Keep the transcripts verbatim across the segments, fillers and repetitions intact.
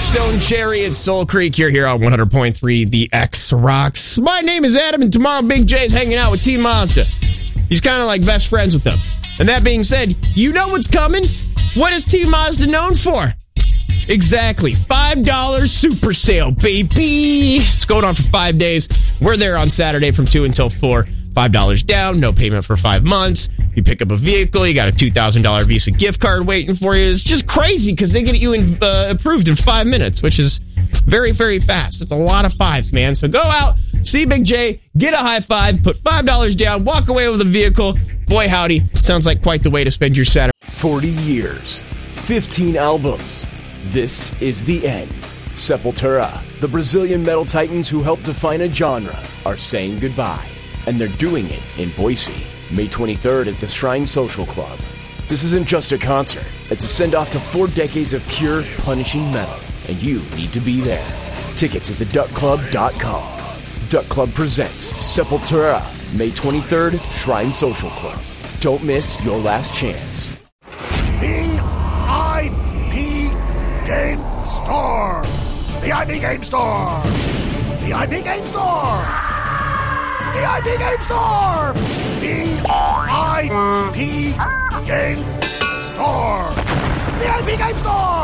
Stone Chariot, Soul Creek. You're here on one hundred point three The X Rocks. My name is Adam, and tomorrow Big J's hanging out with Team Mazda. He's kind of like best friends with them. And that being said, you know what's coming? What is Team Mazda known for? Exactly. five dollars super sale, baby. It's going on for five days. We're there on Saturday from two until four. five dollars down, no payment for five months. If you pick up a vehicle, you got a two thousand dollars Visa gift card waiting for you. It's just crazy because they get you in, uh, approved in five minutes, which is very, very fast. It's a lot of fives, man. So go out, see Big J, get a high five, put five dollars down, walk away with a vehicle. Boy, howdy. Sounds like quite the way to spend your Saturday. forty years, fifteen albums. This is the end. Sepultura, the Brazilian metal titans who helped define a genre, are saying goodbye. And they're doing it in Boise, May twenty-third at the Shrine Social Club. This isn't just a concert. It's a send-off to four decades of pure, punishing metal. And you need to be there. Tickets at the duck club dot com. Duck Club presents Sepultura, May twenty-third, Shrine Social Club. Don't miss your last chance. V I P Game Store! V I P Game Store! V I P Game Store! V I P Game Store! V I P Game Store! V I P Game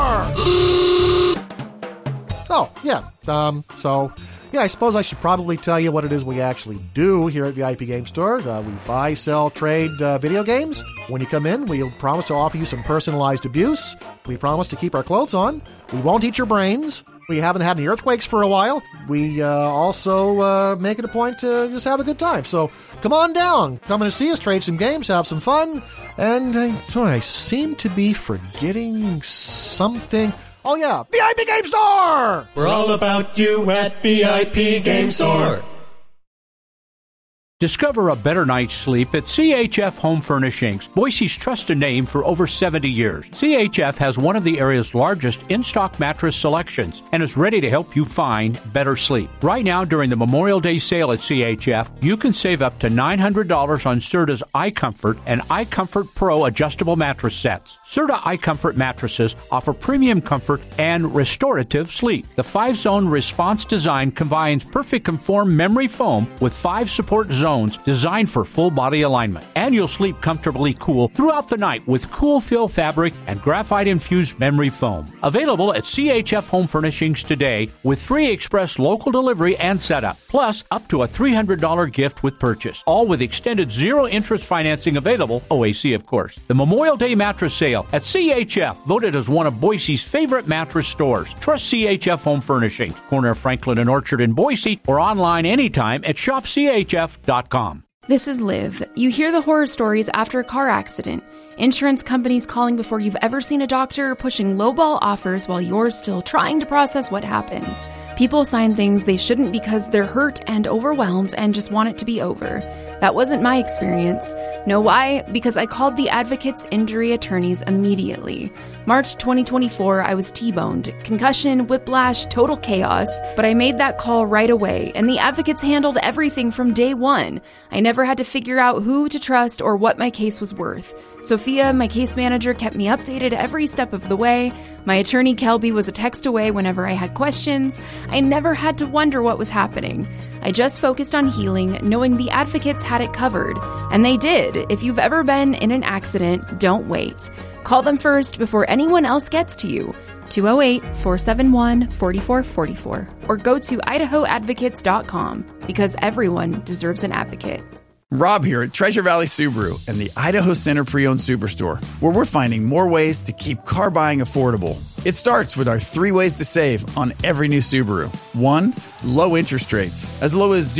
Store! Oh, yeah. Um, so, yeah, I suppose I should probably tell you what it is we actually do here at V I P Game Store. Uh, we buy, sell, trade uh, video games. When you come in, we'll promise to offer you some personalized abuse. We promise to keep our clothes on. We won't eat your brains. We haven't had any earthquakes for a while. We uh, also uh, make it a point to just have a good time. So come on down. Come in to see us, trade some games, have some fun. And uh, so I seem to be forgetting something. Oh, yeah, V I P Game Store! We're all about you at V I P Game Store. Discover a better night's sleep at C H F Home Furnishings, Boise's trusted name for over seventy years. C H F has one of the area's largest in-stock mattress selections and is ready to help you find better sleep. Right now, during the Memorial Day sale at C H F, you can save up to nine hundred dollars on Serta's iComfort and iComfort Pro adjustable mattress sets. Serta iComfort mattresses offer premium comfort and restorative sleep. The five-zone response design combines Perfect Conform memory foam with five support zones designed for full body alignment. And you'll sleep comfortably cool throughout the night with cool fill fabric and graphite-infused memory foam. Available at C H F Home Furnishings today with free express local delivery and setup, plus up to a three hundred dollars gift with purchase. All with extended zero-interest financing available, O A C of course. The Memorial Day mattress sale at C H F, voted as one of Boise's favorite mattress stores. Trust C H F Home Furnishings, corner of Franklin and Orchard in Boise, or online anytime at shop C H F dot com. This is Liv. You hear the horror stories after a car accident. Insurance companies calling before you've ever seen a doctor, pushing lowball offers while you're still trying to process what happened. People sign things they shouldn't because they're hurt and overwhelmed and just want it to be over. That wasn't my experience. Know why? Because I called the Advocates Injury Attorneys immediately. March twenty twenty-four, I was T-boned. Concussion, whiplash, total chaos. But I made that call right away, and the Advocates handled everything from day one. I never had to figure out who to trust or what my case was worth. Sophia, my case manager, kept me updated every step of the way. My attorney, Kelby, was a text away whenever I had questions. I never had to wonder what was happening. I just focused on healing, knowing the Advocates had it covered. And they did. If you've ever been in an accident, don't wait. Call them first before anyone else gets to you. two oh eight, four seven one, four four four four. Or go to idaho advocates dot com, because everyone deserves an advocate. Rob here at Treasure Valley Subaru and the Idaho Center Pre-Owned Superstore, where we're finding more ways to keep car buying affordable. It starts with our three ways to save on every new Subaru. One, low interest rates, as low as